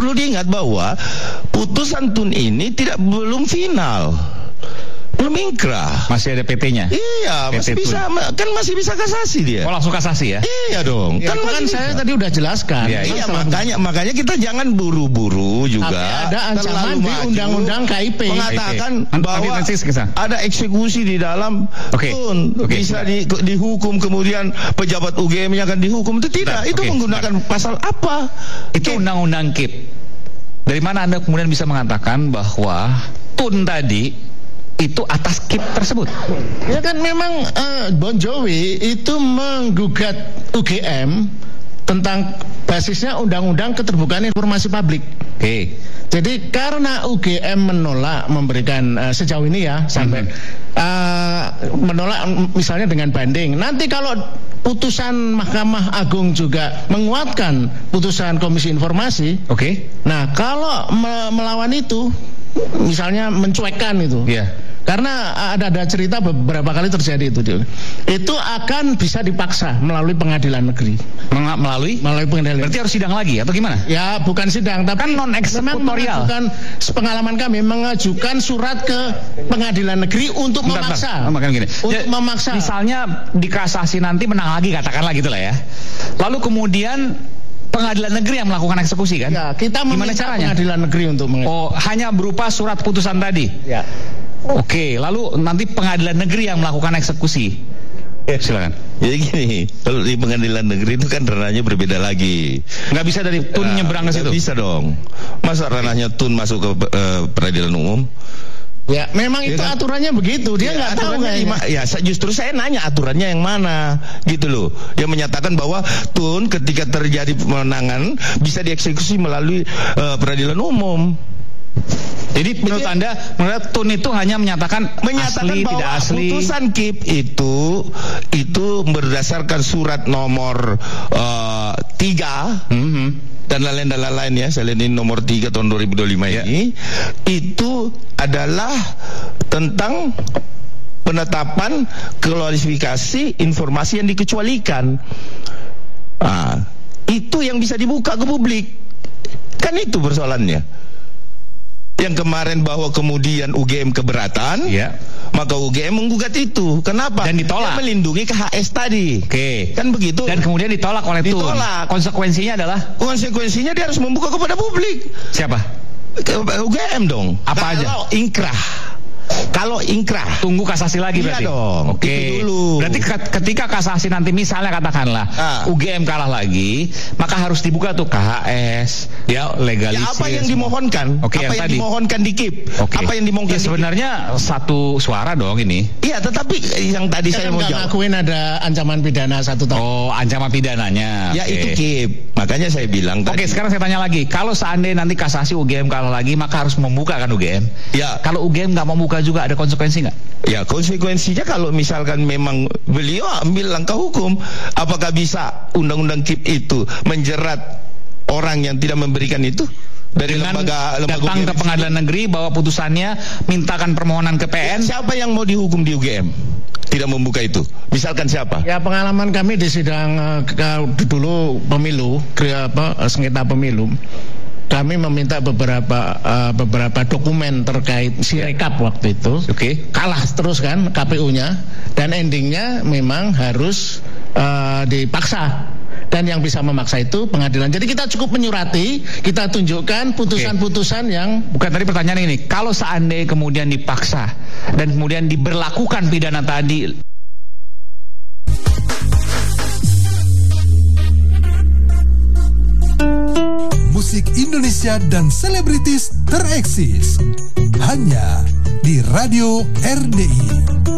perlu diingat bahwa putusan Tun ini belum final. Belum ingkrah. Masih ada PT-nya. Iya, masih bisa, kan masih bisa kasasi dia. Oh, langsung kasasi ya? Iya dong. Ya, kan saya tadi udah jelaskan. Iya, makanya kita jangan buru-buru juga. Tapi ada ancaman di undang-undang KIP mengatakan bahwa ada eksekusi di dalam Tun. Bisa dihukum, kemudian pejabat UGM-nya akan dihukum. Itu tidak. Itu menggunakan pasal apa? Itu undang-undang KIP. Dari mana Anda kemudian bisa mengatakan bahwa Tun tadi itu atas KIP tersebut? Ya kan memang Bon Jovi itu menggugat UGM tentang basisnya Undang-Undang Keterbukaan Informasi Publik. Jadi karena UGM menolak memberikan sejauh ini ya sampai menolak misalnya dengan banding. Nanti kalau putusan Mahkamah Agung juga menguatkan putusan Komisi Informasi. Nah kalau melawan itu, misalnya mencuekkan itu. Karena ada cerita beberapa kali terjadi itu akan bisa dipaksa melalui pengadilan negeri. Melalui pengadilan. Berarti harus sidang lagi atau gimana? Ya bukan sidang, tapi kan non eksekutorial. Bukan, pengalaman kami mengajukan surat ke pengadilan negeri untuk memaksa. Untuk memaksa. Misalnya dikasasi nanti menang lagi katakanlah gitulah ya. Lalu kemudian pengadilan negeri yang melakukan eksekusi kan? Ya, kita meminta pengadilan negeri untuk hanya berupa surat putusan tadi. Ya. Lalu nanti pengadilan negeri yang melakukan eksekusi. Silakan. Jadi gini, kalau di pengadilan negeri itu kan ranahnya berbeda lagi. Nggak bisa dari Tun nyebrang ke situ. Bisa dong. Masa ranahnya Tun masuk ke peradilan umum? Ya, memang itu kan aturannya begitu. Dia nggak tahu ya, justru saya nanya aturannya yang mana, gitu loh. Yang menyatakan bahwa Tun ketika terjadi pemenangan bisa dieksekusi melalui peradilan umum. Jadi menurut Anda, Tun itu hanya menyatakan asli, bahwa tidak asli. Putusan KIP itu berdasarkan surat nomor 3 dan lain-lain ya, selain ini nomor 3 tahun 2025 ini, itu adalah tentang penetapan klasifikasi informasi yang dikecualikan. Itu yang bisa dibuka ke publik. Kan itu persoalannya. Yang kemarin bahwa kemudian UGM keberatan, maka UGM menggugat itu. Kenapa? Dan ditolak. Dia melindungi KHS tadi. Kan begitu. Dan kemudian ditolak oleh Tun. Konsekuensinya adalah? Konsekuensinya dia harus membuka kepada publik. Siapa? UGM dong. Apa aja? Kalau ingkrah, tunggu kasasi lagi berarti. Iya dong. Dulu. Berarti ketika kasasi nanti misalnya katakanlah UGM kalah lagi, maka harus dibuka tuh KHS, legalisir. Ya, apa yang dimohonkan? Apa yang dimohonkan di KIP? Apa yang dimohonkan? Sebenarnya satu suara dong ini. Iya, tetapi yang tadi saya mau jawab. Ngakuin ada ancaman pidana 1 tahun. Oh, ancaman pidananya. Ya itu KIP. Makanya saya bilang tadi. Sekarang saya tanya lagi. Kalau seandainya nanti kasasi UGM kalah lagi, maka harus membuka kan UGM? Ya. Kalau UGM nggak mau membuka juga ada konsekuensi nggak? Ya, konsekuensinya kalau misalkan memang beliau ambil langkah hukum, apakah bisa undang-undang KIP itu menjerat orang yang tidak memberikan itu dari lembaga datang ke pengadilan negeri bawa putusannya, mintakan permohonan ke PN? Siapa yang mau dihukum di UGM tidak membuka itu? Misalkan siapa? Ya, pengalaman kami di sidang dulu pemilu, sengketa pemilu. Kami meminta beberapa dokumen terkait Sirekap waktu itu. Kalah terus kan KPU-nya, dan endingnya memang harus dipaksa. Dan yang bisa memaksa itu pengadilan. Jadi kita cukup menyurati, kita tunjukkan putusan-putusan yang... Bukan, tadi pertanyaan ini, kalau seandainya kemudian dipaksa dan kemudian diberlakukan pidana tadi... Musik Indonesia dan selebritis tereksis hanya di Radio RDI.